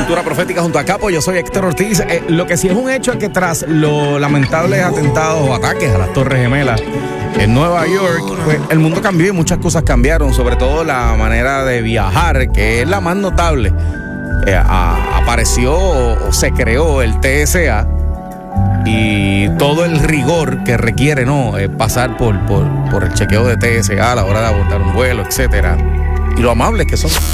Cultura Profética junto a Capo. Yo soy Héctor Ortiz. Lo que sí es un hecho es que tras los lamentables atentados o ataques a las Torres Gemelas en Nueva York, pues el mundo cambió y muchas cosas cambiaron, sobre todo la manera de viajar, que es la más notable. Apareció o se creó el TSA y todo el rigor que requiere, ¿no? Pasar por el chequeo de TSA a la hora de abordar un vuelo, etcétera. Y lo amables que son.